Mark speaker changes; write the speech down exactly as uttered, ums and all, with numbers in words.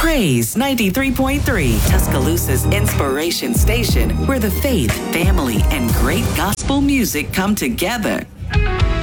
Speaker 1: Praise ninety-three point three, Tuscaloosa's inspiration station, where the faith, family, and great gospel music come together.